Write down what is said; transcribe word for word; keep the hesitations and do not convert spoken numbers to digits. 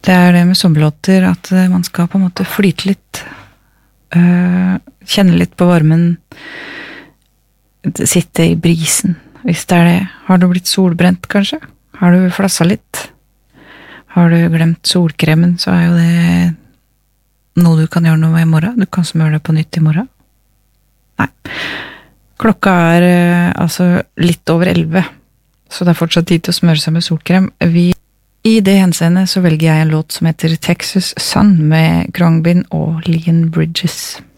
det er det med sommerlåter, at man skal på en måte flyte litt, øh, kjenne litt på varmen, sitte i brisen, hvis det er det. Har du blitt solbrent, kanskje? Har du flasset litt? Har du glemt solkremen, så er jo det noe du kan gjøre noe med i morgen. Du kan smøre det på nytt i morgen. Nei. Klokka er altså litt over elleve, så det er fortsatt tid til å smøre seg med solkrem. Vi, I det henseende så velger jeg en låt som heter Texas Sun med Khruangbin og Leon Bridges.